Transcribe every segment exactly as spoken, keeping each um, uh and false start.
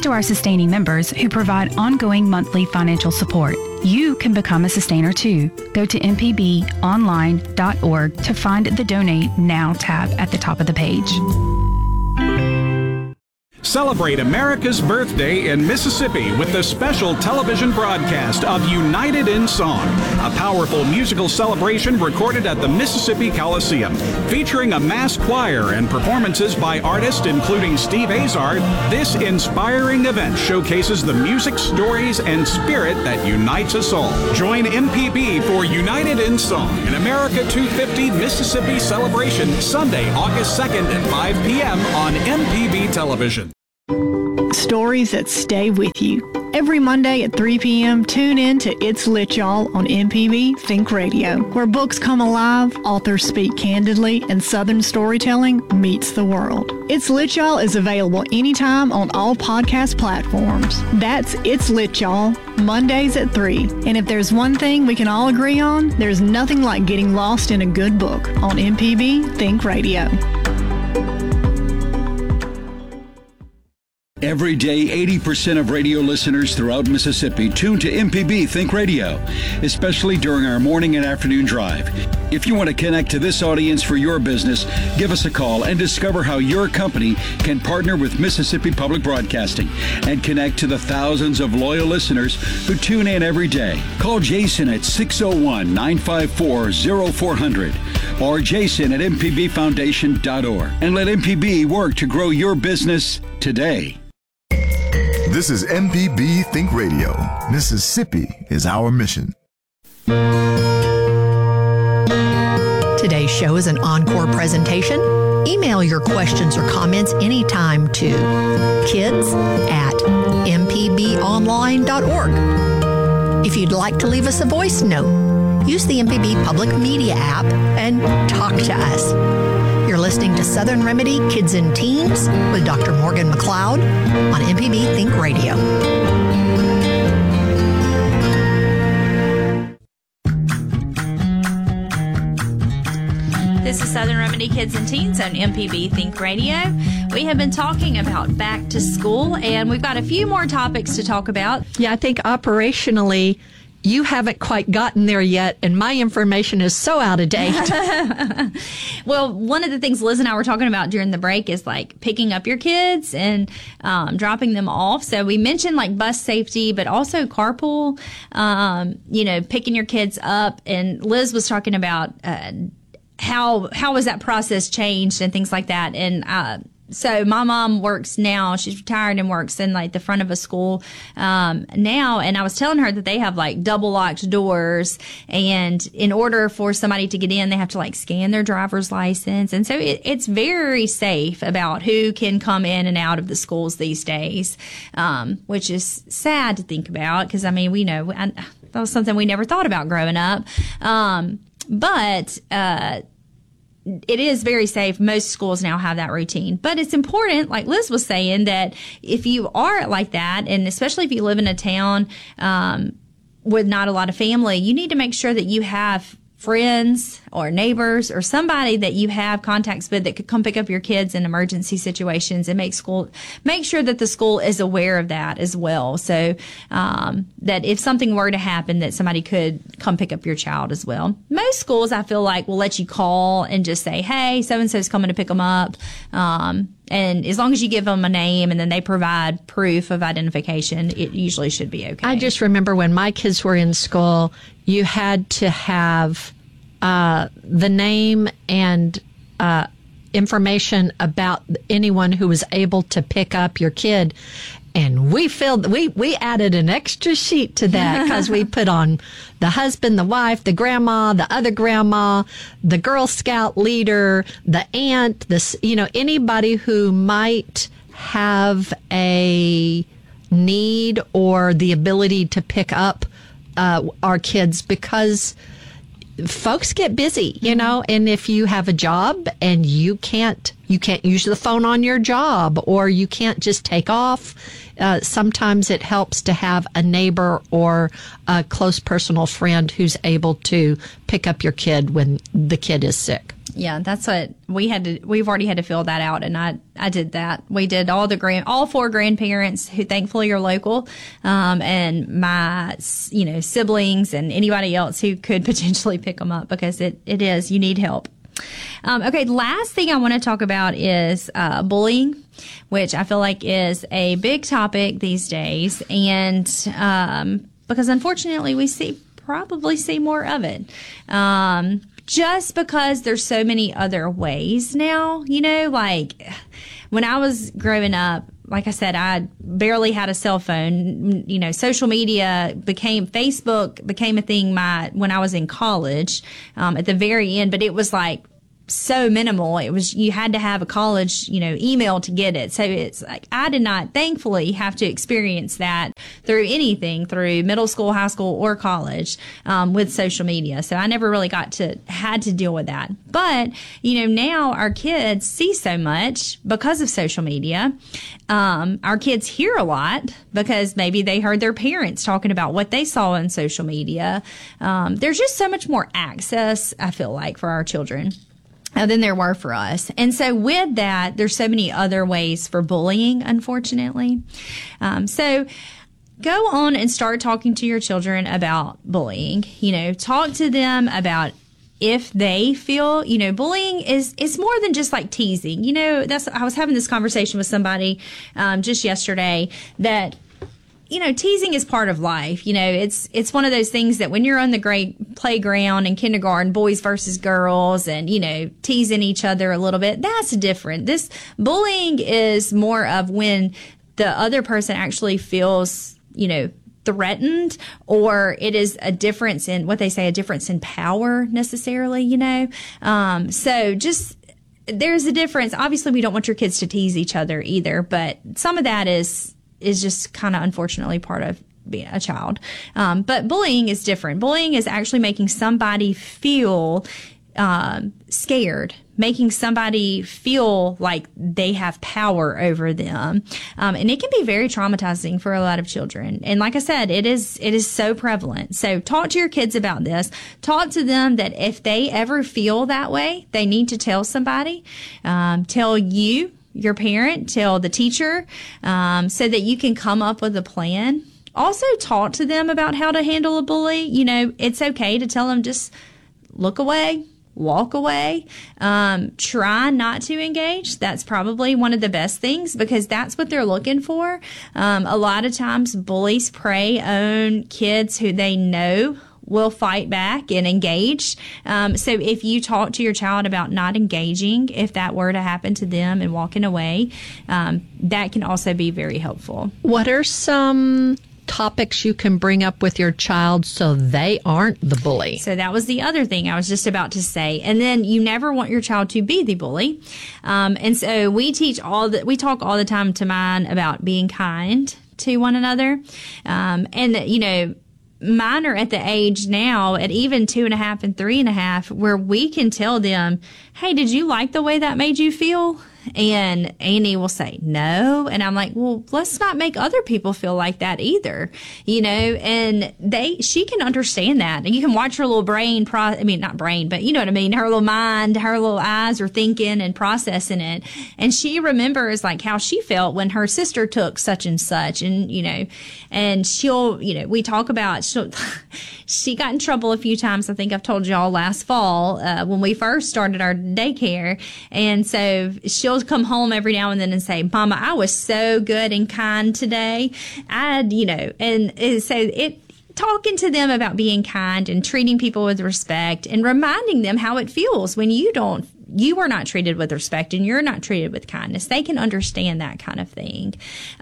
to our sustaining members who provide ongoing monthly financial support. You can become a sustainer too. Go to m p b online dot org to find the Donate Now tab at the top of the page. Celebrate America's birthday in Mississippi with the special television broadcast of United in Song, a powerful musical celebration recorded at the Mississippi Coliseum. Featuring a mass choir and performances by artists including Steve Azar, this inspiring event showcases the music, stories, and spirit that unites us all. Join M P B for United in Song, an America two fifty Mississippi celebration, Sunday, August second at five p.m. on M P B Television. Stories that stay with you. Every Monday at three p.m., tune in to It's Lit Y'all on M P B Think Radio, where books come alive, authors speak candidly, and Southern storytelling meets the world. It's Lit Y'all is available anytime on all podcast platforms. That's It's Lit Y'all, Mondays at three. And if there's one thing we can all agree on, there's nothing like getting lost in a good book on M P B Think Radio. Every day, eighty percent of radio listeners throughout Mississippi tune to M P B Think Radio, especially during our morning and afternoon drive. If you want to connect to this audience for your business, give us a call and discover how your company can partner with Mississippi Public Broadcasting and connect to the thousands of loyal listeners who tune in every day. Call Jason at six oh one, nine five four, oh four hundred or jason at m p b foundation dot org and let M P B work to grow your business today. This is M P B Think Radio. Mississippi is our mission. Today's show is an encore presentation. Email your questions or comments anytime to kids at m p b online dot org. If you'd like to leave us a voice note, use the M P B Public Media app and talk to us. You're listening to Southern Remedy Kids and Teens with Doctor Morgan McLeod on M P B Think Radio. This is Southern Remedy Kids and Teens on M P B Think Radio. We have been talking about back to school, and we've got a few more topics to talk about. Yeah, I think operationally, you haven't quite gotten there yet, and my information is so out of date. Well, one of the things Liz and I were talking about during the break is like picking up your kids and um, dropping them off. So we mentioned like bus safety, but also carpool, um, you know, picking your kids up. And Liz was talking about uh, how how was that process changed and things like that. And uh So my mom works now. She's retired and works in like the front of a school um, now. And I was telling her that they have like double locked doors. And in order for somebody to get in, they have to like scan their driver's license. And so it, it's very safe about who can come in and out of the schools these days, um, which is sad to think about because, I mean, we know I, that was something we never thought about growing up. Um, but, uh, it is very safe. Most schools now have that routine. But it's important, like Liz was saying, that if you are like that, and especially if you live in a town um, with not a lot of family, you need to make sure that you have friends or neighbors or somebody that you have contacts with that could come pick up your kids in emergency situations and make school, make sure that the school is aware of that as well. So, um, that if something were to happen, that somebody could come pick up your child as well. Most schools, I feel like, will let you call and just say, hey, so-and-so's coming to pick them up. Um, and as long as you give them a name and then they provide proof of identification, it usually should be okay. I just remember when my kids were in school, you had to have uh, the name and uh, information about anyone who was able to pick up your kid. And we filled, we, we added an extra sheet to that because we put on the husband, the wife, the grandma, the other grandma, the Girl Scout leader, the aunt, this, you know, anybody who might have a need or the ability to pick up uh, our kids, because folks get busy, you know, and if you have a job and you can't, you can't use the phone on your job, or you can't just take off, uh, sometimes it helps to have a neighbor or a close personal friend who's able to pick up your kid when the kid is sick. Yeah, that's what we had to, we've already had to fill that out. And I, I did that. We did all the grand, all four grandparents who thankfully are local, um, and my, you know, siblings and anybody else who could potentially pick them up, because it, it is, you need help. Um, okay, last thing I want to talk about is uh, bullying, which I feel like is a big topic these days. And um, because unfortunately we see probably see more of it. Um, just because there's so many other ways now, you know, like when I was growing up, like I said, I barely had a cell phone. You know, social media became, Facebook became a thing my, when I was in college, um, at the very end, but it was like, so minimal. It was, you had to have a college, you know, email to get it. So it's like, I did not thankfully have to experience that through anything, through middle school, high school, or college, um, with social media. So I never really got to, had to deal with that. But, you know, now our kids see so much because of social media. Um, our kids hear a lot because maybe they heard their parents talking about what they saw on social media. Um, there's just so much more access, I feel like, for our children Uh, than there were for us. And so with that, there's so many other ways for bullying, unfortunately. Um, so go on and start talking to your children about bullying. You know, talk to them about if they feel, you know, bullying is, is more than just like teasing. You know, that's, I was having this conversation with somebody, um, just yesterday that, you know, teasing is part of life. You know, it's, it's one of those things that when you're on the great playground in kindergarten, boys versus girls, and, you know, teasing each other a little bit, that's different. This bullying is more of when the other person actually feels, you know, threatened, or it is a difference in what they say, a difference in power necessarily, you know. Um, so just, there's a difference. Obviously, we don't want your kids to tease each other either, but some of that is, is just kind of unfortunately part of being a child. Um, but bullying is different. Bullying is actually making somebody feel um, scared, making somebody feel like they have power over them. Um, and it can be very traumatizing for a lot of children. And like I said, it is, it is so prevalent. So talk to your kids about this. Talk to them that if they ever feel that way, they need to tell somebody, um, tell you, your parent, tell the teacher, um, so that you can come up with a plan. Also talk to them about how to handle a bully. You know, it's okay to tell them just look away, walk away, um, try not to engage. That's probably one of the best things, because that's what they're looking for. Um, a lot of times bullies prey on kids who they know will fight back and engage. Um, so if you talk to your child about not engaging, if that were to happen to them and walking away, um, that can also be very helpful. What are some topics you can bring up with your child so they aren't the bully? So that was the other thing I was just about to say. And then you never want your child to be the bully. Um, and so we teach all the, we talk all the time to mine about being kind to one another. Um, and, you know, mine are at the age now at even two and a half and three and a half where we can tell them, hey, did you like the way that made you feel? And Annie will say no. And I'm like, well, let's not make other people feel like that either, you know, and they, she can understand that. And you can watch her little brain, pro, I mean, not brain, but you know what I mean? Her little mind, her little eyes are thinking and processing it. And she remembers like how she felt when her sister took such and such. And, you know, and she'll, you know, we talk about, she'll, she got in trouble a few times. I think I've told y'all last fall, uh, when we first started our daycare. And so she'll come home every now and then and say, Mama, I was so good and kind today. I, you know, and, and so it, talking to them about being kind and treating people with respect and reminding them how it feels when you don't, you are not treated with respect and you're not treated with kindness. They can understand that kind of thing.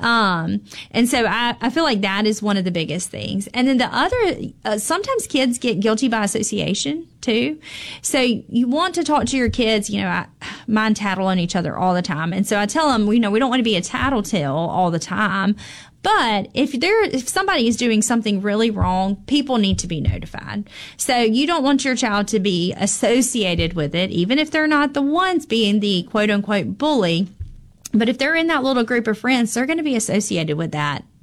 Um, and so I, I feel like that is one of the biggest things. And then the other, uh, sometimes kids get guilty by association too. So you want to talk to your kids, you know, I, mine tattle on each other all the time. And so I tell them, you know, we don't want to be a tattletale all the time. But if there, if somebody is doing something really wrong, people need to be notified. So you don't want your child to be associated with it, even if they're not the ones being the quote unquote bully. But if they're in that little group of friends, they're going to be associated with that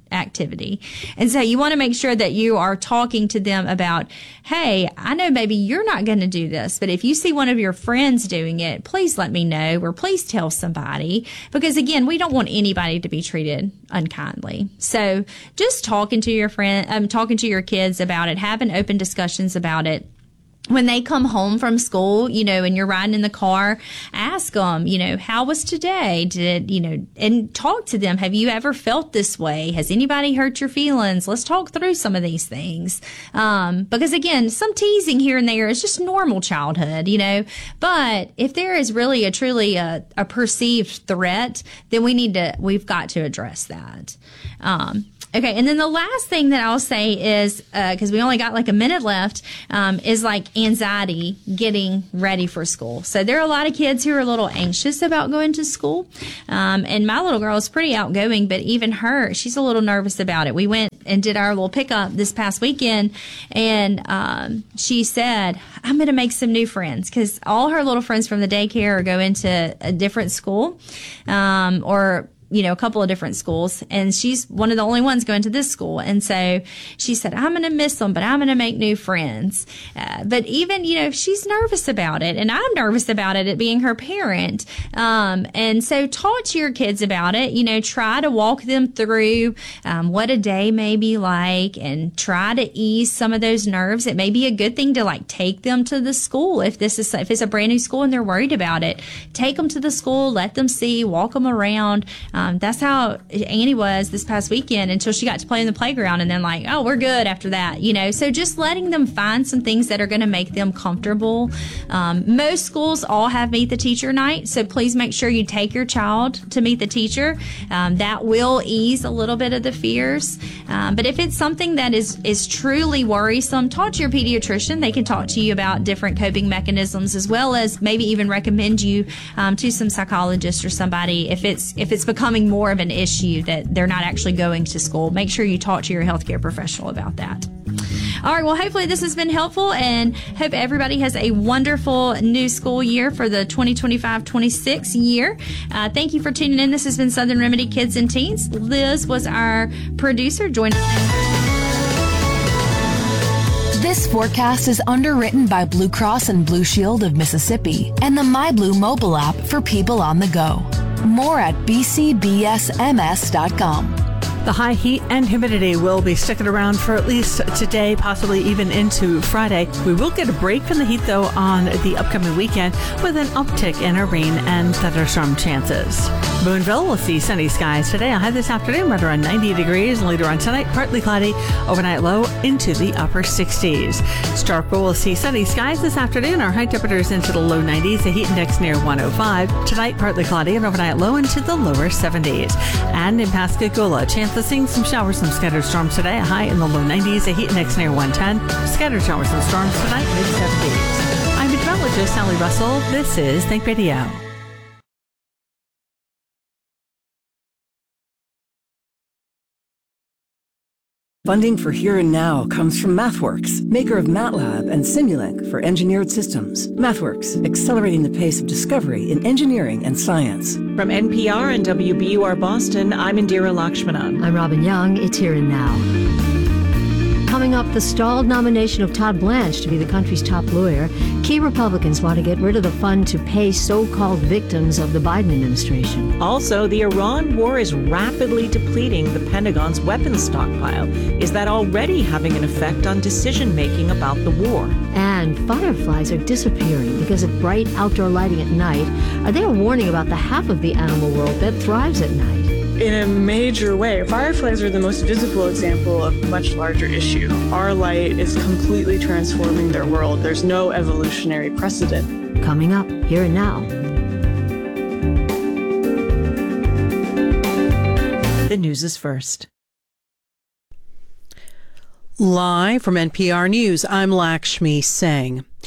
activity. And so you want to make sure that you are talking to them about, hey, I know maybe you're not going to do this, but if you see one of your friends doing it, please let me know, or please tell somebody, because again, we don't want anybody to be treated unkindly. So just talking to your friend, um, talking to your kids about it, having open discussions about it. When they come home from school, you know, and you're riding in the car, ask them, you know, how was today? Did, you know, and talk to them. Have you ever felt this way? Has anybody hurt your feelings? Let's talk through some of these things. Um, because again, some teasing here and there is just normal childhood, you know, but if there is really a truly a, a perceived threat, then we need to, we've got to address that. Um, Okay, and then the last thing that I'll say is, because uh, we only got like a minute left, um, is like anxiety getting ready for school. So there are a lot of kids who are a little anxious about going to school. Um, and my little girl is pretty outgoing, but even her, she's a little nervous about it. We went and did our little pickup this past weekend, and um, she said, I'm going to make some new friends, because all her little friends from the daycare are going to a different school, um, or you know, a couple of different schools, and she's one of the only ones going to this school. And so she said, I'm going to miss them, but I'm going to make new friends. Uh, but even, you know, she's nervous about it, and I'm nervous about it, it being her parent. Um, and so talk to your kids about it, you know, try to walk them through, um, what a day may be like, and try to ease some of those nerves. It may be a good thing to like take them to the school. If this is, if it's a brand new school and they're worried about it, take them to the school, let them see, walk them around. Um, that's how Annie was this past weekend until she got to play in the playground, and then like, oh, we're good after that, you know. So just letting them find some things that are going to make them comfortable. Um, most schools all have Meet the Teacher night, so please make sure you take your child to meet the teacher. Um, that will ease a little bit of the fears. Um, but if it's something that is, is truly worrisome, talk to your pediatrician. They can talk to you about different coping mechanisms, as well as maybe even recommend you um, to some psychologist or somebody if it's if it's becoming more of an issue that they're not actually going to school. Make sure you talk to your healthcare professional about that. All right, well, hopefully this has been helpful, and hope everybody has a wonderful new school year for the twenty twenty-five twenty-six year. Uh, thank you for tuning in. This has been Southern Remedy Kids and Teens. Liz was our producer. Join This forecast is underwritten by Blue Cross and Blue Shield of Mississippi and the MyBlue mobile app for people on the go. More at b c b s m s dot com. The high heat and humidity will be sticking around for at least today, possibly even into Friday. We will get a break from the heat, though, on the upcoming weekend with an uptick in our rain and thunderstorm chances. Boonville will see sunny skies today. A high this afternoon right around ninety degrees. Later on tonight, partly cloudy, overnight low into the upper sixties. Starkville will see sunny skies this afternoon. Our high temperatures into the low nineties. The heat index near one oh five. Tonight, partly cloudy and overnight low into the lower seventies. And in Pascagoula, chance of seeing some showers, some scattered storms today. A high in the low nineties. A heat index near one ten. Scattered showers and storms tonight, mid seventies. I'm meteorologist Sally Russell. This is Think Radio. Funding for Here and Now comes from MathWorks, maker of MATLAB and Simulink for engineered systems. MathWorks, accelerating the pace of discovery in engineering and science. From N P R and W B U R Boston, I'm Indira Lakshmanan. I'm Robin Young. It's Here and Now. Coming up, the stalled nomination of Todd Blanche to be the country's top lawyer. Key Republicans want to get rid of the fund to pay so-called victims of the Biden administration. Also, the Iran war is rapidly depleting the Pentagon's weapons stockpile. Is that already having an effect on decision-making about the war? And fireflies are disappearing because of bright outdoor lighting at night. Are they a warning about the half of the animal world that thrives at night? In a major way, fireflies are the most visible example of a much larger issue. Our light is completely transforming their world. There's no evolutionary precedent. Coming up, Here and Now. The news is first. Live from N P R News, I'm Lakshmi Singh.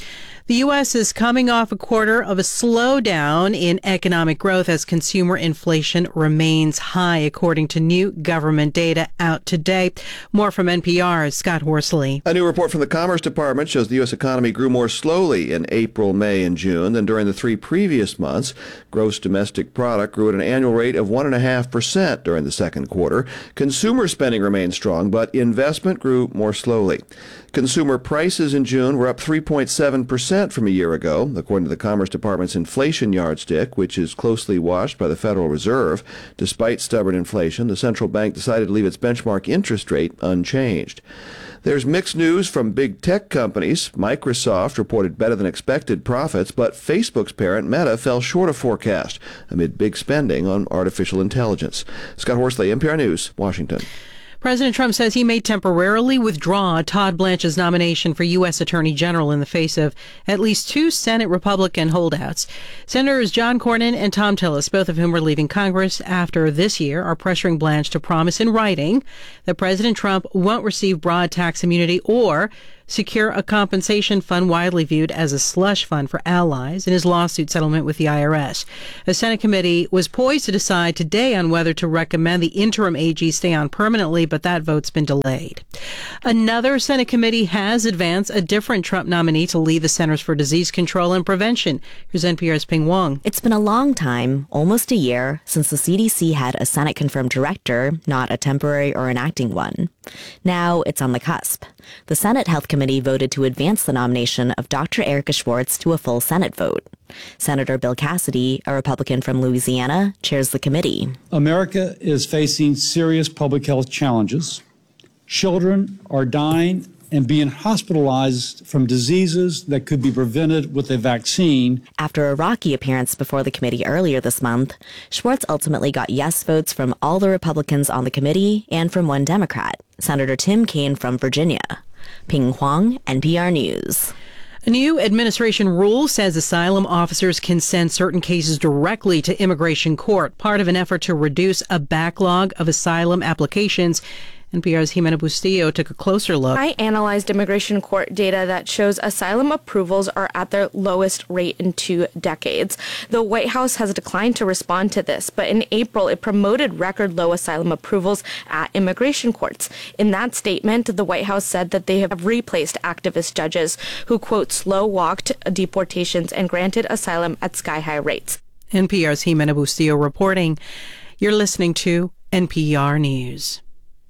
The U S is coming off a quarter of a slowdown in economic growth as consumer inflation remains high, according to new government data out today. More from N P R's Scott Horsley. A new report from the Commerce Department shows the U S economy grew more slowly in April, May, and June than during the three previous months. Gross domestic product grew at an annual rate of one point five percent during the second quarter. Consumer spending remained strong, but investment grew more slowly. Consumer prices in June were up three point seven percent from a year ago, according to the Commerce Department's inflation yardstick, which is closely watched by the Federal Reserve. Despite stubborn inflation, the central bank decided to leave its benchmark interest rate unchanged. There's mixed news from big tech companies. Microsoft reported better than expected profits, but Facebook's parent Meta fell short of forecast amid big spending on artificial intelligence. Scott Horsley, N P R News, Washington. President Trump says he may temporarily withdraw Todd Blanche's nomination for U S Attorney General in the face of at least two Senate Republican holdouts. Senators John Cornyn and Thom Tillis, both of whom are leaving Congress after this year, are pressuring Blanche to promise in writing that President Trump won't receive broad tax immunity or secure a compensation fund widely viewed as a slush fund for allies in his lawsuit settlement with the I R S. A Senate committee was poised to decide today on whether to recommend the interim A G stay on permanently, but that vote's been delayed. Another Senate committee has advanced a different Trump nominee to lead the Centers for Disease Control and Prevention. Here's N P R's Ping Wong. It's been a long time, almost a year, since the C D C had a Senate-confirmed director, not a temporary or an acting one. Now it's on the cusp. The Senate Health Committee voted to advance the nomination of Doctor Erica Schwartz to a full Senate vote. Senator Bill Cassidy, a Republican from Louisiana, chairs the committee. America is facing serious public health challenges. Children are dying and being hospitalized from diseases that could be prevented with a vaccine. After a rocky appearance before the committee earlier this month, Schwartz ultimately got yes votes from all the Republicans on the committee and from one Democrat, Senator Tim Kaine from Virginia. Ping Huang, N P R News. A new administration rule says asylum officers can send certain cases directly to immigration court, part of an effort to reduce a backlog of asylum applications. N P R's Jimena Bustillo took a closer look. I analyzed immigration court data that shows asylum approvals are at their lowest rate in two decades. The White House has declined to respond to this, but in April it promoted record low asylum approvals at immigration courts. In that statement, the White House said that they have replaced activist judges who, quote, slow-walked deportations and granted asylum at sky-high rates. N P R's Jimena Bustillo reporting. You're listening to N P R News.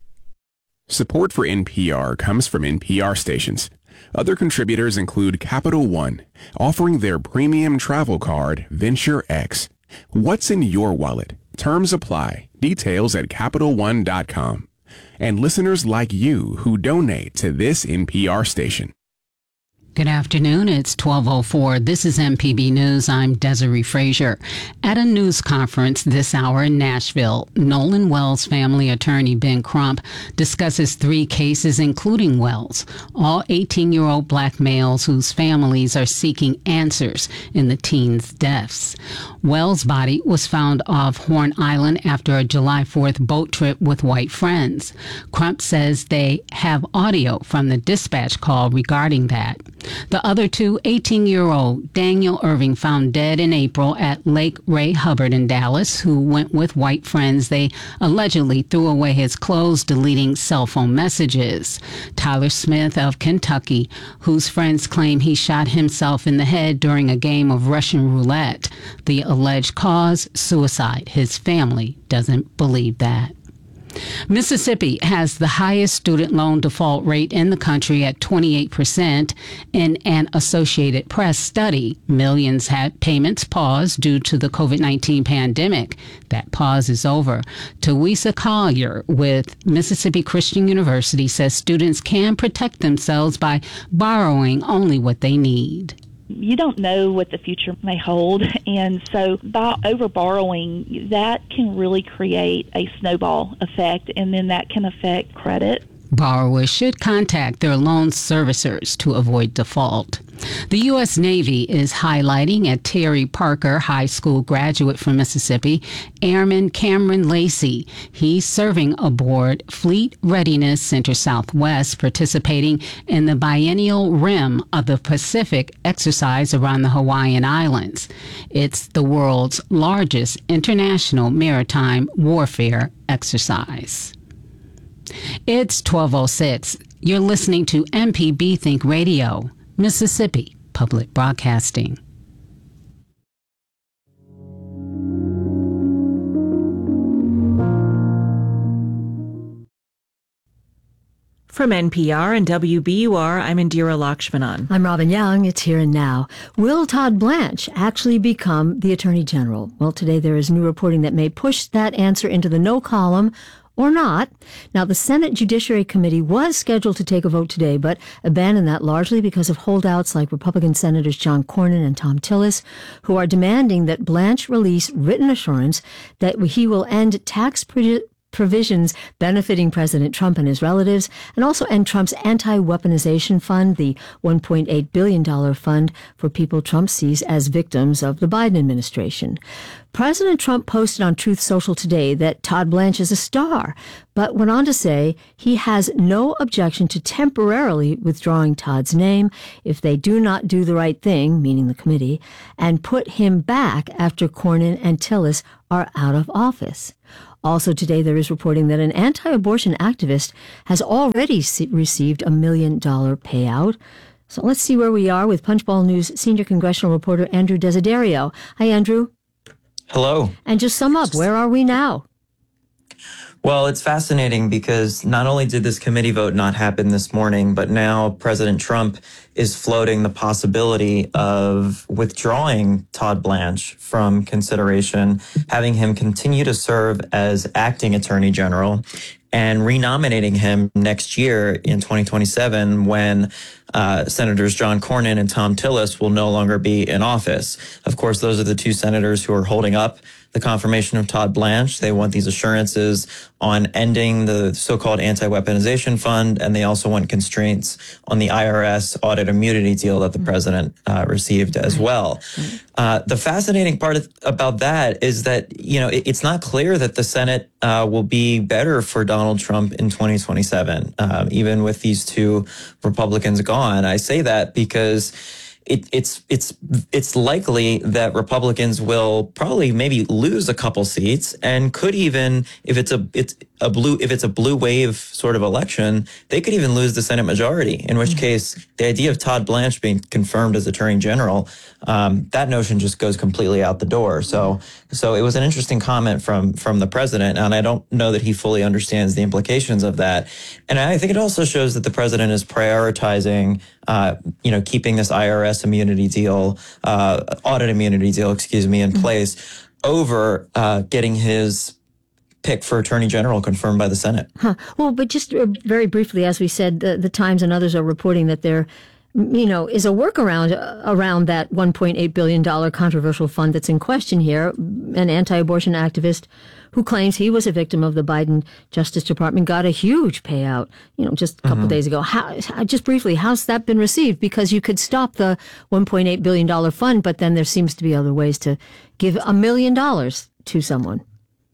Support for N P R comes from N P R stations. Other contributors include Capital One, offering their premium travel card, Venture X. What's in your wallet? Terms apply. Details at Capital One dot com. And listeners like you who donate to this N P R station. Good afternoon. It's twelve oh four. This is M P B News. I'm Desiree Frazier. At a news conference this hour in Nashville, Nolan Wells family attorney Ben Crump discusses three cases, including Wells, all eighteen-year-old black males whose families are seeking answers in the teens' deaths. Wells' body was found off Horn Island after a July fourth boat trip with white friends. Crump says they have audio from the dispatch call regarding that. The other two, eighteen-year-old Daniel Irving found dead in April at Lake Ray Hubbard in Dallas, who went with white friends. They allegedly threw away his clothes, deleting cell phone messages. Tyler Smith of Kentucky, whose friends claim he shot himself in the head during a game of Russian roulette. The alleged cause, suicide. His family doesn't believe that. Mississippi has the highest student loan default rate in the country at twenty-eight percent. In an Associated Press study, millions had payments paused due to the COVID nineteen pandemic. That pause is over. Tawisa Collier with Mississippi Christian University says students can protect themselves by borrowing only what they need. You don't know what the future may hold, and so by over borrowing, that can really create a snowball effect, and then that can affect credit. Borrowers should contact their loan servicers to avoid default. The U S Navy is highlighting a Terry Parker High School graduate from Mississippi, Airman Cameron Lacey. He's serving aboard Fleet Readiness Center Southwest, participating in the biennial Rim of the Pacific exercise around the Hawaiian Islands. It's the world's largest international maritime warfare exercise. It's twelve oh six. You're listening to M P B Think Radio, Mississippi Public Broadcasting. From N P R and W B U R, I'm Indira Lakshmanan. I'm Robin Young. It's Here and Now. Will Todd Blanche actually become the Attorney General? Well, today there is new reporting that may push that answer into the no column or not. Now, the Senate Judiciary Committee was scheduled to take a vote today, but abandoned that largely because of holdouts like Republican Senators John Cornyn and Tom Tillis, who are demanding that Blanche release written assurance that he will end tax pre- provisions benefiting President Trump and his relatives, and also end Trump's anti-weaponization fund, the one point eight billion dollars fund for people Trump sees as victims of the Biden administration. President Trump posted on Truth Social today that Todd Blanche is a star, but went on to say he has no objection to temporarily withdrawing Todd's name if they do not do the right thing, meaning the committee, and put him back after Cornyn and Tillis are out of office. Also today, there is reporting that an anti-abortion activist has already received a million dollar payout. So let's see where we are with Punchbowl News senior congressional reporter Andrew Desiderio. Hi, Andrew. Hello. And just sum up, where are we now? Well, it's fascinating because not only did this committee vote not happen this morning, but now President Trump is floating the possibility of withdrawing Todd Blanche from consideration, having him continue to serve as acting attorney general, and renominating him next year in twenty twenty-seven when uh, Senators John Cornyn and Tom Tillis will no longer be in office. Of course, those are the two senators who are holding up the confirmation of Todd Blanche. They want these assurances on ending the so-called anti-weaponization fund, and they also want constraints on the I R S audit immunity deal that the president uh, received as well. Uh, the fascinating part of, about that is that, you know, it, it's not clear that the Senate uh, will be better for Donald Trump in twenty twenty-seven, um, even with these two Republicans gone. I say that because It, it's it's it's likely that Republicans will probably maybe lose a couple seats, and could even, if it's a it's a blue if it's a blue wave sort of election, they could even lose the Senate majority. In which case, the idea of Todd Blanche being confirmed as Attorney General, um, that notion just goes completely out the door. So so it was an interesting comment from from the president, and I don't know that he fully understands the implications of that. And I think it also shows that the president is prioritizing, uh, you know, keeping this I R S immunity deal, uh, audit immunity deal, excuse me, in place over uh, getting his pick for Attorney General confirmed by the Senate. Huh. Well, but just uh, very briefly, as we said, the, the Times and others are reporting that there, you know, is a workaround uh, around that one point eight billion dollars controversial fund that's in question here. An anti-abortion activist who claims he was a victim of the Biden Justice Department got a huge payout, you know, just a couple mm-hmm. days ago. How, just briefly, how's that been received? Because you could stop the one point eight billion dollars fund, but then there seems to be other ways to give a million dollars to someone.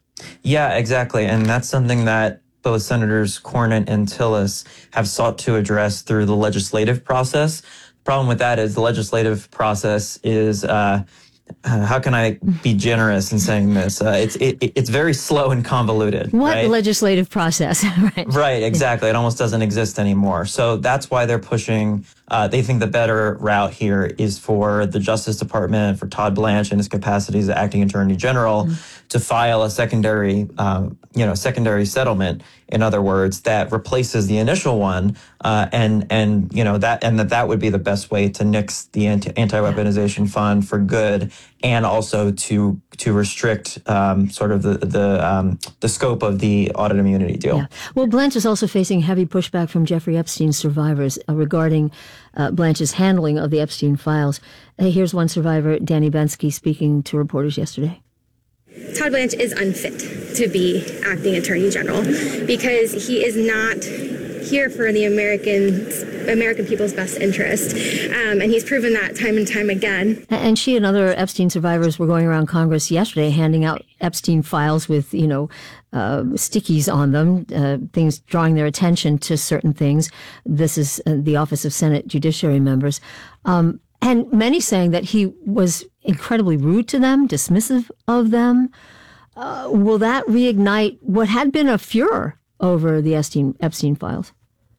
Yeah, exactly. And that's something that both Senators Cornyn and Tillis have sought to address through the legislative process. The problem with that is the legislative process is, uh, uh, how can I be generous in saying this? Uh, it's it, it's very slow and convoluted. What right? legislative process? right. Right, exactly. It almost doesn't exist anymore. So that's why they're pushing, uh, they think the better route here is for the Justice Department, for Todd Blanche in his capacity as acting Attorney General, mm-hmm. to file a secondary, um, you know, secondary settlement, in other words, that replaces the initial one, uh, and and you know that and that that would be the best way to nix the anti anti-weaponization fund for good, and also to to restrict um, sort of the the um, the scope of the audit immunity deal. Yeah. Well, Blanche is also facing heavy pushback from Jeffrey Epstein's survivors uh, regarding uh, Blanche's handling of the Epstein files. Uh, here's one survivor, Danny Bensky, speaking to reporters yesterday. Todd Blanche is unfit to be acting Attorney General because he is not here for the Americans, American people's best interest. Um, and he's proven that time and time again. And she and other Epstein survivors were going around Congress yesterday handing out Epstein files with, you know, uh, stickies on them, uh, things drawing their attention to certain things. This is uh, the Office of Senate Judiciary members. Um, and many saying that he was incredibly rude to them, dismissive of them. Uh, will that reignite what had been a furor over the Epstein, Epstein files?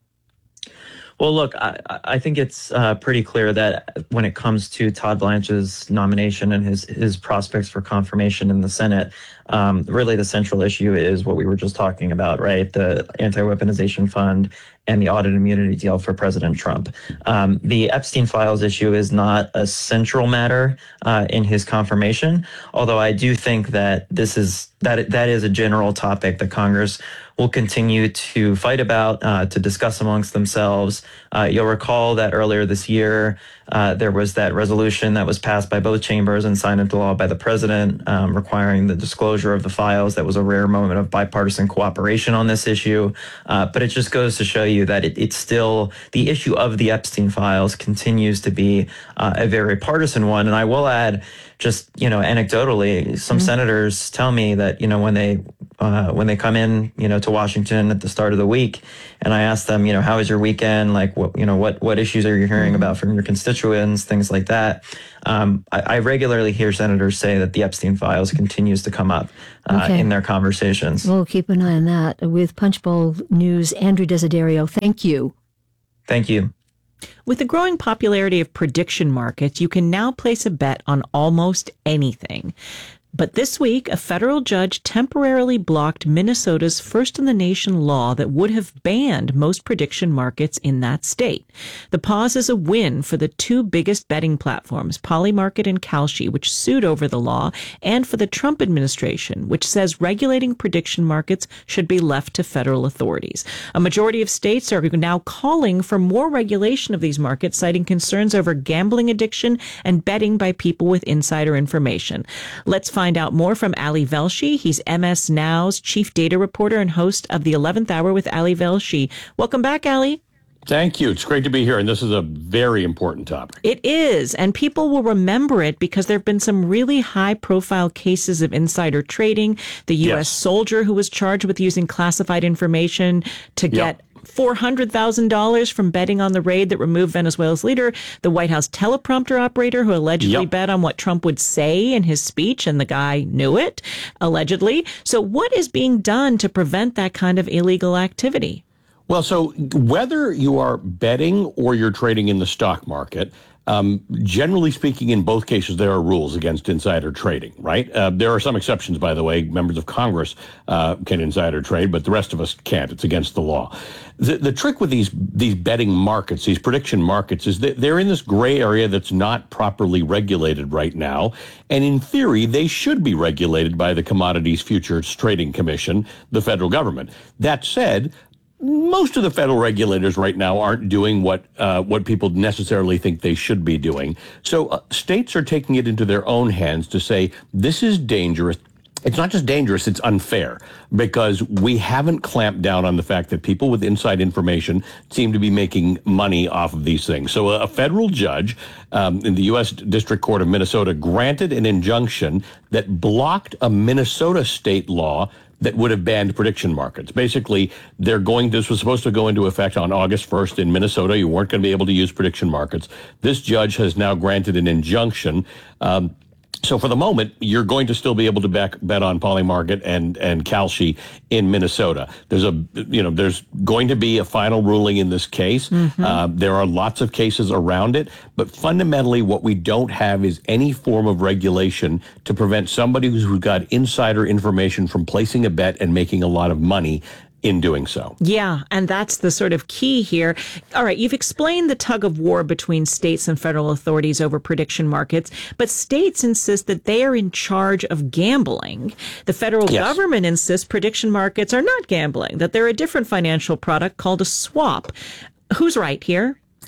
Well, look, I, I think it's uh, pretty clear that when it comes to Todd Blanche's nomination and his his prospects for confirmation in the Senate, um, really the central issue is what we were just talking about, right? The anti-weaponization fund and the audit immunity deal for President Trump. Um, the Epstein files issue is not a central matter uh, in his confirmation, although I do think that this is that that is a general topic that Congress will continue to fight about, uh, to discuss amongst themselves. Uh, you'll recall that earlier this year, uh, there was that resolution that was passed by both chambers and signed into law by the president, um, requiring the disclosure of the files. That was a rare moment of bipartisan cooperation on this issue. Uh, but it just goes to show you that it, it's still, the issue of the Epstein files continues to be uh, a very partisan one. And I will add, just, you know, anecdotally, some mm-hmm. senators tell me that, you know, when they uh, when they come in, you know, to Washington at the start of the week, and I ask them, you know, how was your weekend? Like, what, you know, what what issues are you hearing mm-hmm. about from your constituents? Things like that. Um, I, I regularly hear senators say that the Epstein files continues to come up uh, okay. in their conversations. We'll keep an eye on that. With Punchbowl News, Andrew Desiderio, thank you. Thank you. With the growing popularity of prediction markets, you can now place a bet on almost anything. But this week, a federal judge temporarily blocked Minnesota's first-in-the-nation law that would have banned most prediction markets in that state. The pause is a win for the two biggest betting platforms, Polymarket and Kalshi, which sued over the law, and for the Trump administration, which says regulating prediction markets should be left to federal authorities. A majority of states are now calling for more regulation of these markets, citing concerns over gambling addiction and betting by people with insider information. Let's find out more from Ali Velshi. He's M S Now's chief data reporter and host of the eleventh Hour with Ali Velshi. Welcome back, Ali. Thank you. It's great to be here, and this is a very important topic. It is, and people will remember it because there have been some really high-profile cases of insider trading. The U S yes. soldier who was charged with using classified information to get yep. four hundred thousand dollars from betting on the raid that removed Venezuela's leader, the White House teleprompter operator who allegedly yep. bet on what Trump would say in his speech, and the guy knew it, allegedly. So what is being done to prevent that kind of illegal activity? Well, so whether you are betting or you're trading in the stock market, Um, generally speaking, in both cases, there are rules against insider trading, right? Uh, there are some exceptions, by the way. Members of Congress uh, can insider trade, but the rest of us can't. It's against the law. The, the trick with these these betting markets, these prediction markets, is that they're in this gray area that's not properly regulated right now. And in theory, they should be regulated by the Commodities Futures Trading Commission, the federal government. That said, most of the federal regulators right now aren't doing what uh, what people necessarily think they should be doing. So uh, states are taking it into their own hands to say, this is dangerous. It's not just dangerous, it's unfair, because we haven't clamped down on the fact that people with inside information seem to be making money off of these things. So a, a federal judge um, in the U S District Court of Minnesota granted an injunction that blocked a Minnesota state law that would have banned prediction markets. Basically, they're going, this was supposed to go into effect on August first in Minnesota. You weren't going to be able to use prediction markets. This judge has now granted an injunction. Um, So for the moment, you're going to still be able to back, bet on Polymarket and, and Kalshi in Minnesota. There's a, you know, there's going to be a final ruling in this case. Mm-hmm. Uh, there are lots of cases around it, but fundamentally what we don't have is any form of regulation to prevent somebody who's got insider information from placing a bet and making a lot of money in doing so. Yeah, and that's the sort of key here. All right, you've explained the tug of war between states and federal authorities over prediction markets, but states insist that they are in charge of gambling. The federal yes. government insists prediction markets are not gambling, that they're a different financial product called a swap. Who's right here?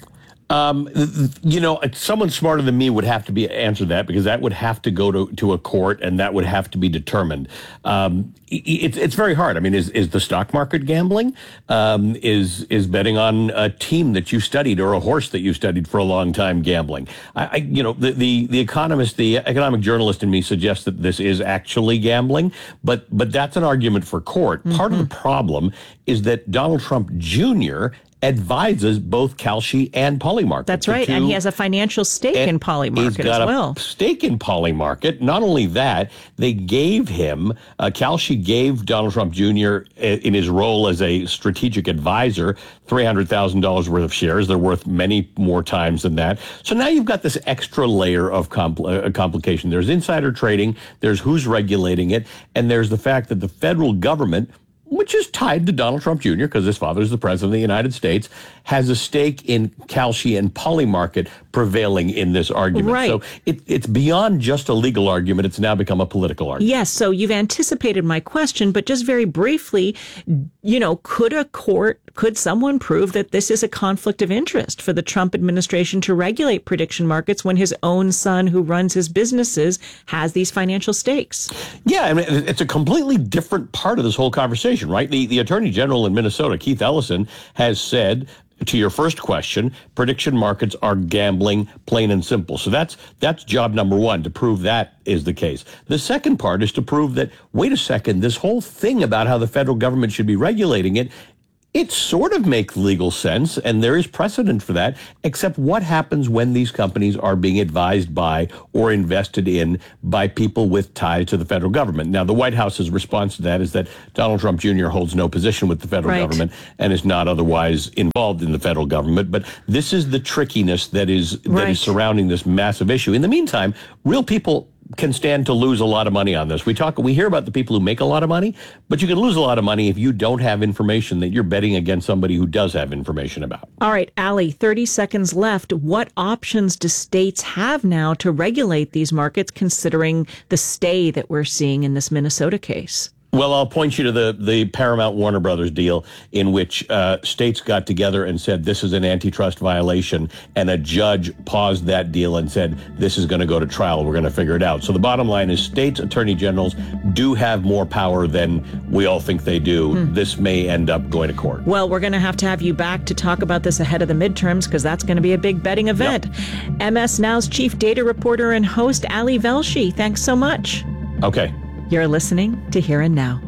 Um, you know, someone smarter than me would have to be answer that, because that would have to go to, to a court and that would have to be determined. Um, it's it's very hard. I mean, is is the stock market gambling? Um, is is betting on a team that you studied or a horse that you studied for a long time gambling? I, I you know, the, the the economist, the economic journalist in me suggests that this is actually gambling, but but that's an argument for court. Mm-hmm. Part of the problem is that Donald Trump Junior advises both Kalshi and Polymarket. That's right, and he has a financial stake in Polymarket he's got as well. A stake in Polymarket. Not only that, they gave him, uh, Kalshi gave Donald Trump Junior in his role as a strategic advisor, three hundred thousand dollars worth of shares. They're worth many more times than that. So now you've got this extra layer of compl- uh, complication. There's insider trading, there's who's regulating it, and there's the fact that the federal government, which is tied to Donald Trump Junior because his father's the president of the United States, has a stake in Kalshi and Polymarket prevailing in this argument. Right. So it, it's beyond just a legal argument. It's now become a political argument. Yes, so you've anticipated my question, but just very briefly, you know, could a court, could someone prove that this is a conflict of interest for the Trump administration to regulate prediction markets when his own son, who runs his businesses, has these financial stakes? Yeah, I mean, it's a completely different part of this whole conversation, right? The, the Attorney General in Minnesota, Keith Ellison, has said, to your first question, prediction markets are gambling, plain and simple. So that's that's job number one, to prove that is the case. The second part is to prove that, wait a second, this whole thing about how the federal government should be regulating it, it sort of makes legal sense, and there is precedent for that, except what happens when these companies are being advised by or invested in by people with ties to the federal government. Now, the White House's response to that is that Donald Trump Junior holds no position with the federal right. government and is not otherwise involved in the federal government. But this is the trickiness that is that right. is surrounding this massive issue. In the meantime, real people can stand to lose a lot of money on this. We talk, we hear about the people who make a lot of money, but you can lose a lot of money if you don't have information that you're betting against somebody who does have information about. All right, Allie, thirty seconds left. What options do states have now to regulate these markets, considering the stay that we're seeing in this Minnesota case? Well, I'll point you to the, the Paramount Warner Brothers deal, in which uh, states got together and said this is an antitrust violation, and a judge paused that deal and said this is going to go to trial. We're going to figure it out. So the bottom line is states' attorney generals do have more power than we all think they do. Hmm. This may end up going to court. Well, we're going to have to have you back to talk about this ahead of the midterms, because that's going to be a big betting event. Yep. M S Now's chief data reporter and host, Ali Velshi, thanks so much. Okay. You're listening to Here and Now.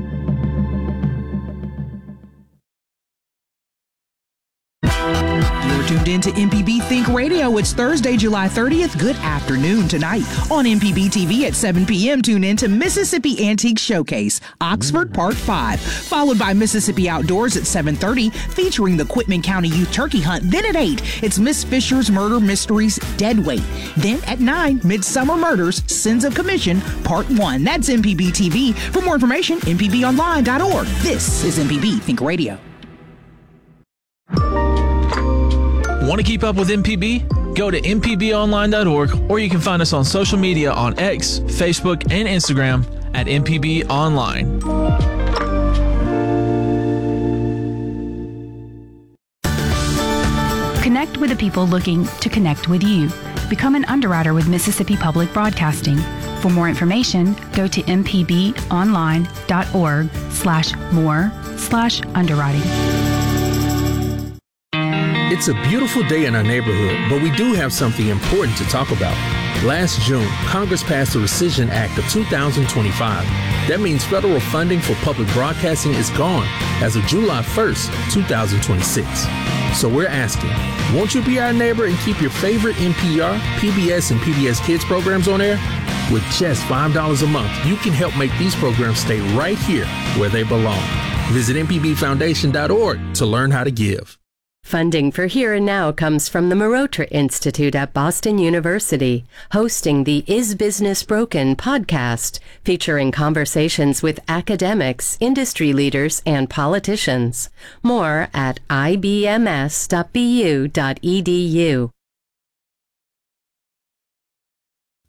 You're tuned in to M P B Think Radio. It's Thursday, July thirtieth. Good afternoon tonight. On M P B T V at seven p.m., tune in to Mississippi Antique Showcase, Oxford Part five, followed by Mississippi Outdoors at seven thirty, featuring the Quitman County Youth Turkey Hunt. Then at eight, it's Miss Fisher's Murder Mysteries Deadweight. Then at nine, Midsummer Murders, Sins of Commission, Part one. That's M P B T V. For more information, m p b online dot org. This is M P B Think Radio. Want to keep up with M P B? Go to m p b online dot org, or you can find us on social media on X, Facebook, and Instagram at M P B Online. Connect with the people looking to connect with you. Become an underwriter with Mississippi Public Broadcasting. For more information, go to m p b online dot org slash more slash underwriting. It's a beautiful day in our neighborhood, but we do have something important to talk about. Last June, Congress passed the Rescission Act of two thousand twenty-five. That means federal funding for public broadcasting is gone as of July first, two thousand twenty-six. So we're asking, won't you be our neighbor and keep your favorite N P R, P B S, and P B S Kids programs on air? With just five dollars a month, you can help make these programs stay right here where they belong. Visit m p b foundation dot org to learn how to give. Funding for Here and Now comes from the Marotra Institute at Boston University, hosting the Is Business Broken podcast, featuring conversations with academics, industry leaders, and politicians. More at i b m s dot b u dot e d u.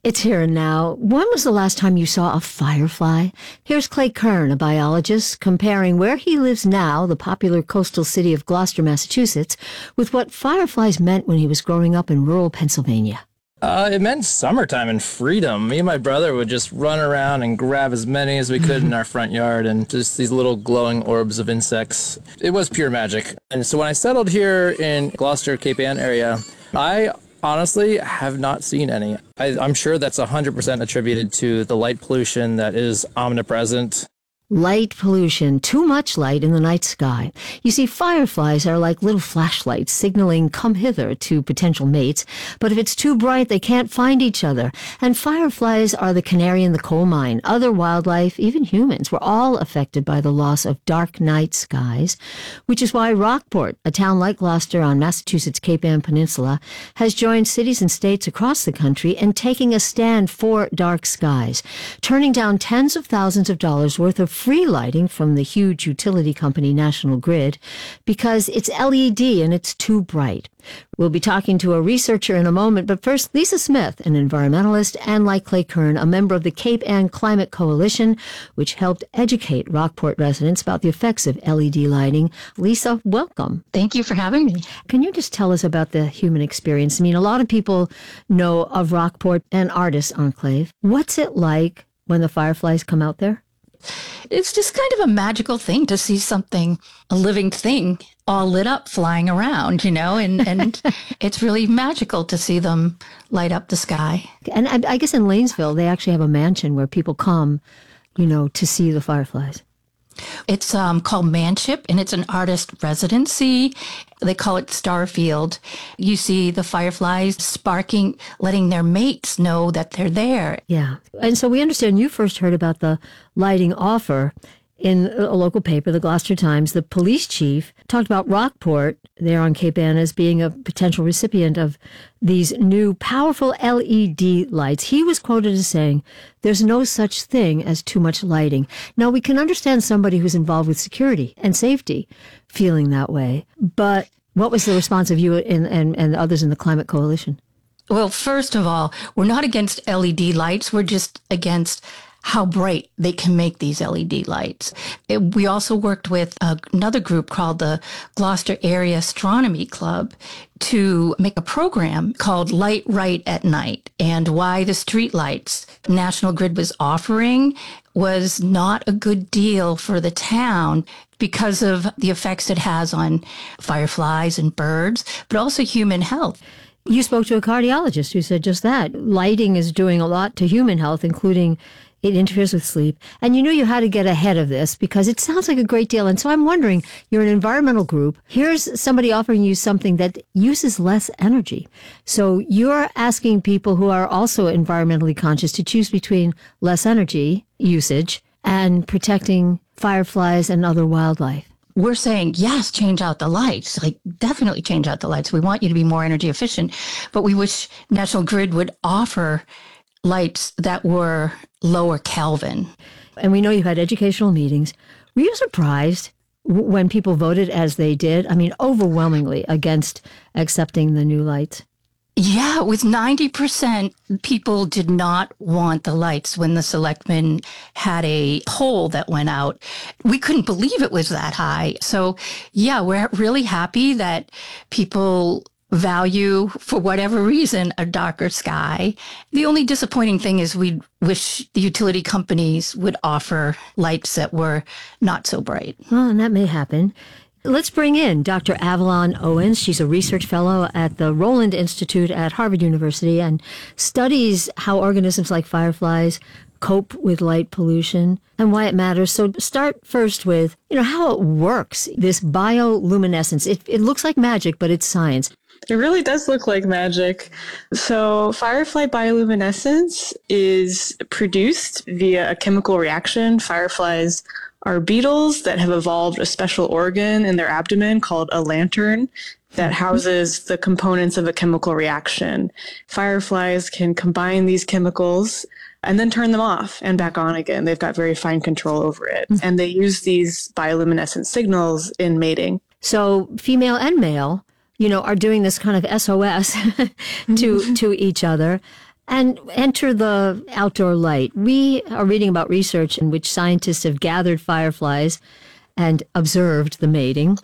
It's here and now. When was the last time you saw a firefly? Here's Clay Kern, a biologist, comparing where he lives now, the popular coastal city of Gloucester, Massachusetts, with what fireflies meant when he was growing up in rural Pennsylvania. Uh, it meant summertime and freedom. Me and my brother would just run around and grab as many as we could in our front yard, and just these little glowing orbs of insects. It was pure magic. And so when I settled here in Gloucester, Cape Ann area, I honestly have not seen any. I, I'm sure that's one hundred percent attributed to the light pollution that is omnipresent. Light pollution, too much light in the night sky. You see, fireflies are like little flashlights signaling come hither to potential mates, but if it's too bright, they can't find each other. And fireflies are the canary in the coal mine. Other wildlife, even humans, were all affected by the loss of dark night skies, which is why Rockport, a town like Gloucester on Massachusetts' Cape Ann Peninsula, has joined cities and states across the country in taking a stand for dark skies, turning down tens of thousands of dollars worth of free lighting from the huge utility company National Grid because it's L E D and it's too bright. We'll be talking to a researcher in a moment, but first, Lisa Smith, an environmentalist, and like Clay Kern, a member of the Cape Ann Climate Coalition, which helped educate Rockport residents about the effects of L E D lighting. Lisa, welcome. Thank you for having me. Can you just tell us about the human experience? I mean, a lot of people know of Rockport and Artist Enclave. What's it like when the fireflies come out there? It's just kind of a magical thing to see something, a living thing, all lit up flying around, you know, and, and it's really magical to see them light up the sky. And I, I guess in Lanesville, they actually have a mansion where people come, you know, to see the fireflies. It's um, called Manship, and it's an artist residency. They call it Starfield. You see the fireflies sparking, letting their mates know that they're there. Yeah. And so we understand you first heard about the lighting offer in a local paper, the Gloucester Times. The police chief talked about Rockport there on Cape Ann as being a potential recipient of these new powerful L E D lights. He was quoted as saying, "There's no such thing as too much lighting." Now, we can understand somebody who's involved with security and safety feeling that way, but what was the response of you and, and, and others in the Climate Coalition? Well, first of all, we're not against L E D lights. We're just against how bright they can make these L E D lights. It, we also worked with uh, another group called the Gloucester Area Astronomy Club to make a program called Light Right at Night, and why the street lights National Grid was offering was not a good deal for the town because of the effects it has on fireflies and birds, but also human health. You spoke to a cardiologist who said just that. Lighting is doing a lot to human health, including it interferes with sleep. And you knew you had to get ahead of this because it sounds like a great deal. And so I'm wondering, you're an environmental group. Here's somebody offering you something that uses less energy. So you're asking people who are also environmentally conscious to choose between less energy usage and protecting fireflies and other wildlife. We're saying, yes, change out the lights, like definitely change out the lights. We want you to be more energy efficient, but we wish National Grid would offer lights that were lower Kelvin. And we know you had educational meetings. Were you surprised w- when people voted as they did? I mean, overwhelmingly against accepting the new lights. Yeah, with ninety percent, people did not want the lights when the selectmen had a poll that went out. We couldn't believe it was that high. So, yeah, we're really happy that people value, for whatever reason, a darker sky. The only disappointing thing is we wish the utility companies would offer lights that were not so bright. Well, and that may happen. Let's bring in Doctor Avalon Owens. She's a research fellow at the Roland Institute at Harvard University and studies how organisms like fireflies cope with light pollution and why it matters. So start first with, you know, how it works, this bioluminescence. It, it looks like magic, but it's science. It really does look like magic. So firefly bioluminescence is produced via a chemical reaction. Fireflies are beetles that have evolved a special organ in their abdomen called a lantern that houses the components of a chemical reaction. Fireflies can combine these chemicals and then turn them off and back on again. They've got very fine control over it. Mm-hmm. And they use these bioluminescent signals in mating. So female and male, you know, are doing this kind of S O S to to each other. And enter the outdoor light. We are reading about research in which scientists have gathered fireflies and observed the mating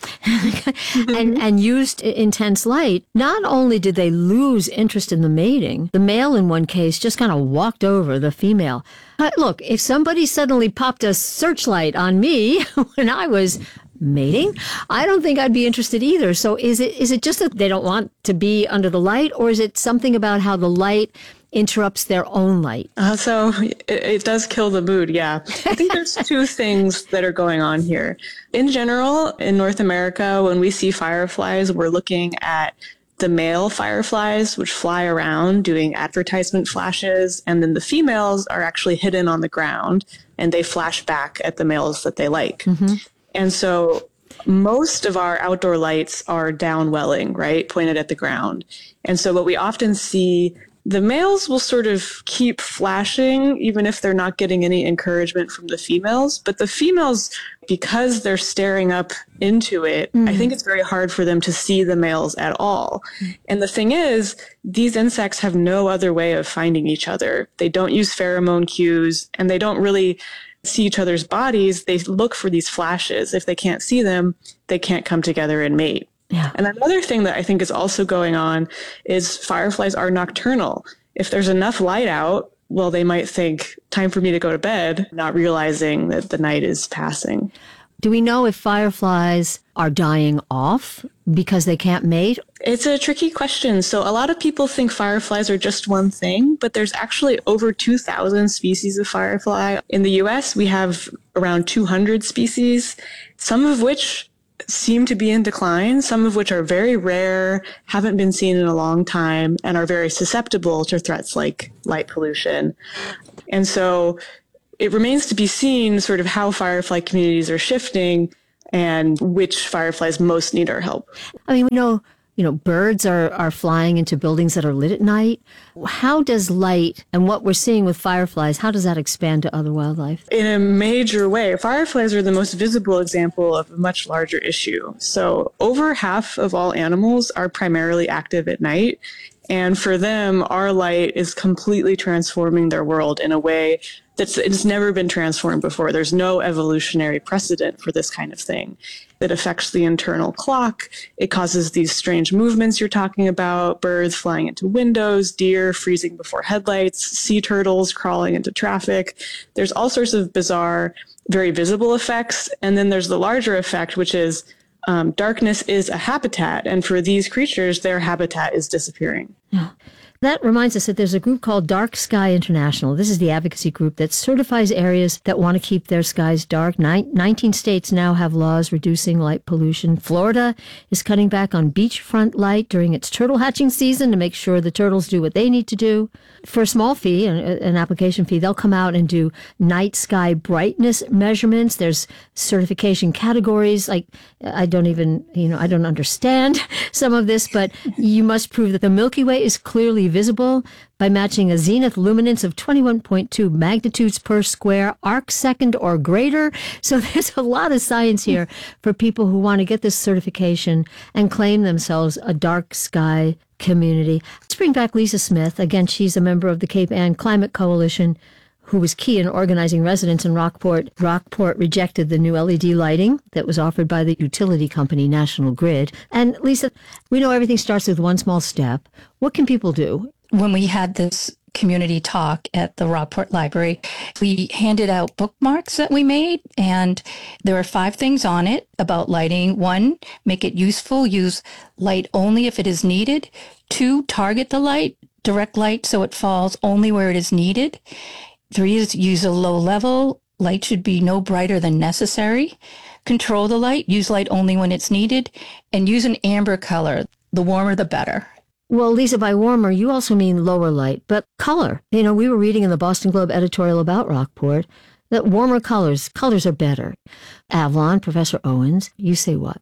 and, and used intense light. Not only did they lose interest in the mating, the male in one case just kind of walked over the female. Uh, look, if somebody suddenly popped a searchlight on me when I was mating, I don't think I'd be interested either. So is it is it just that they don't want to be under the light, or is it something about how the light interrupts their own light? Uh, so it, it does kill the mood, yeah. I think there's two things that are going on here. In general, in North America, when we see fireflies, we're looking at the male fireflies, which fly around doing advertisement flashes, and then the females are actually hidden on the ground, and they flash back at the males that they like. Mm-hmm. And so most of our outdoor lights are downwelling, right, pointed at the ground. And so what we often see, the males will sort of keep flashing even if they're not getting any encouragement from the females. But the females, because they're staring up into it, mm. I think it's very hard for them to see the males at all. Mm. And the thing is, these insects have no other way of finding each other. They don't use pheromone cues, and they don't really see each other's bodies. They look for these flashes. If they can't see them, they can't come together and mate. Yeah. And another thing that I think is also going on is fireflies are nocturnal. If there's enough light out, well, they might think, time for me to go to bed, not realizing that the night is passing. Do we know if fireflies are dying off because they can't mate? It's a tricky question. So a lot of people think fireflies are just one thing, but there's actually over two thousand species of firefly. In the U S, we have around two hundred species, some of which seem to be in decline, some of which are very rare, haven't been seen in a long time, and are very susceptible to threats like light pollution. And so it remains to be seen sort of how firefly communities are shifting and which fireflies most need our help. I mean, we know, you know, birds are, are flying into buildings that are lit at night. How does light and what we're seeing with fireflies, how does that expand to other wildlife? In a major way. Fireflies are the most visible example of a much larger issue. So over half of all animals are primarily active at night. And for them, our light is completely transforming their world in a way that's it's never been transformed before. There's no evolutionary precedent for this kind of thing. It affects the internal clock. It causes these strange movements you're talking about, birds flying into windows, deer freezing before headlights, sea turtles crawling into traffic. There's all sorts of bizarre, very visible effects. And then there's the larger effect, which is um, darkness is a habitat. And for these creatures, their habitat is disappearing. Yeah. That reminds us that there's a group called Dark Sky International. This is the advocacy group that certifies areas that want to keep their skies dark. Nin- nineteen states now have laws reducing light pollution. Florida is cutting back on beachfront light during its turtle hatching season to make sure the turtles do what they need to do. For a small fee, an, an application fee, they'll come out and do night sky brightness measurements. There's certification categories. Like, I don't even, you know, I don't understand some of this, but you must prove that the Milky Way is clearly visible by matching a zenith luminance of twenty-one point two magnitudes per square arc second or greater. So there's a lot of science here for people who want to get this certification and claim themselves a dark sky community. Let's bring back Lisa Smith. Again, she's a member of the Cape Ann Climate Coalition, who was key in organizing residents in Rockport. Rockport rejected the new L E D lighting that was offered by the utility company National Grid. And Lisa, we know everything starts with one small step. What can people do? When we had this community talk at the Rockport Library, we handed out bookmarks that we made, and there are five things on it about lighting. One, make it useful. Use light only if it is needed. Two, target the light, direct light so it falls only where it is needed. Three is use a low level. Light should be no brighter than necessary. Control the light. Use light only when it's needed. And use an amber color. The warmer, the better. Well, Lisa, by warmer, you also mean lower light, but color. You know, we were reading in the Boston Globe editorial about Rockport that warmer colors, colors are better. Avalon, Professor Owens, you say what?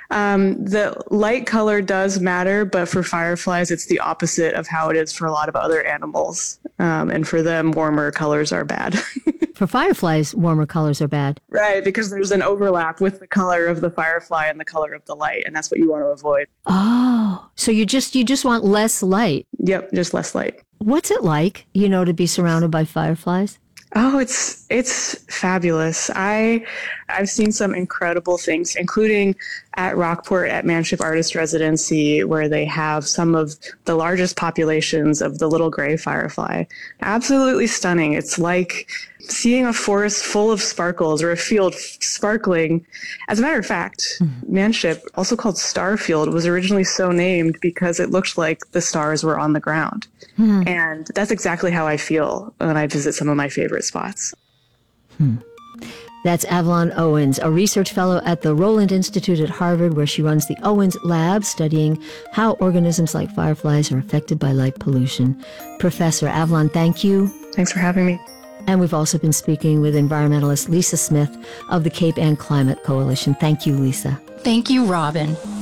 Um, the light color does matter, but for fireflies, it's the opposite of how it is for a lot of other animals. Um, and for them, warmer colors are bad. For fireflies, warmer colors are bad. Right, because there's an overlap with the color of the firefly and the color of the light, and that's what you want to avoid. Oh, So you just you just want less light. Yep, just less light. What's it like, you know, to be surrounded by fireflies? Oh, it's it's fabulous. I I've seen some incredible things, including at Rockport at Manship Artist Residency, where they have some of the largest populations of the little gray firefly. Absolutely stunning. It's like seeing a forest full of sparkles or a field sparkling. As a matter of fact, mm-hmm. Manship, also called Starfield, was originally so named because it looked like the stars were on the ground. Hmm. And that's exactly how I feel when I visit some of my favorite spots. Hmm. That's Avalon Owens, a research fellow at the Roland Institute at Harvard, where she runs the Owens Lab, studying how organisms like fireflies are affected by light pollution. Professor Avalon, thank you. Thanks for having me. And we've also been speaking with environmentalist Lisa Smith of the Cape Ann Climate Coalition. Thank you, Lisa. Thank you, Robin.